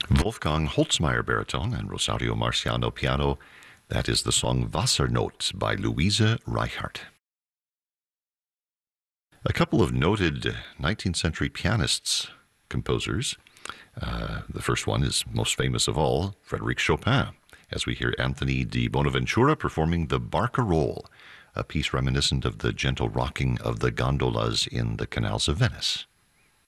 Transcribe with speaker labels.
Speaker 1: Wolfgang Holzmeier baritone and Rosario Marciano piano. That is the song Wassernote by Louise Reichart. A couple of noted 19th century pianists, composers. The first one is most famous of all, Frédéric Chopin, as we hear Anthony di Bonaventura performing the Barcarolle, a piece reminiscent of the gentle rocking of the gondolas in the canals of Venice.